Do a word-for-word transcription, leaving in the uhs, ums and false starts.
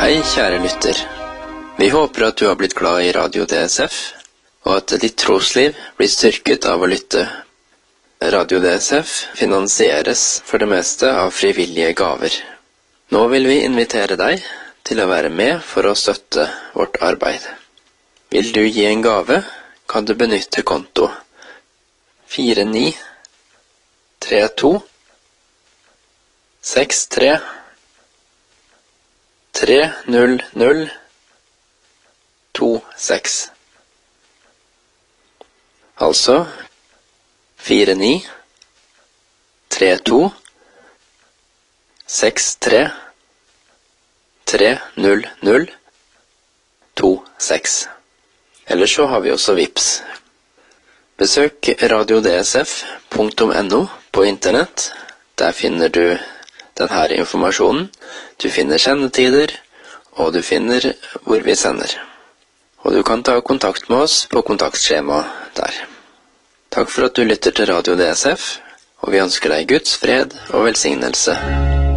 Hei, kjære lytter. Vi håper at du har blitt glad i Radio D S F, og at ditt trosliv blir styrket av å lytte. Radio D S F finansieres for det meste av frivillige gaver. Nå vil vi invitere deg til å være med for å støtte vårt arbeid. Vil du gi en gave, kan du benytte konto fire ni tre to seks tre tre null null to seks. Altså fire ni tre to seks tre tre null null to seks. Eller så har vi også Vips. Besøk radio d s f punktum n o på internett. Der finner du denne informasjonen. Du finner sendetider, og du finner hvor vi sender. Og du kan ta kontakt med oss på kontaktskjema der. Takk for at du lytter til Radio D S F, og vi ønsker deg Guds fred og velsignelse.